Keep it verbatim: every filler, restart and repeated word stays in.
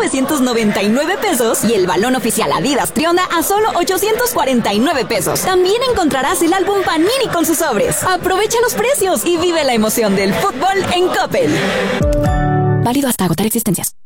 novecientos noventa y nueve pesos y el balón oficial Adidas Trionda a solo ochocientos cuarenta y nueve pesos. También encontrarás el álbum Panini con sus sobres. Aprovecha los precios y vive la emoción del fútbol en Coppel. Válido hasta agotar existencias.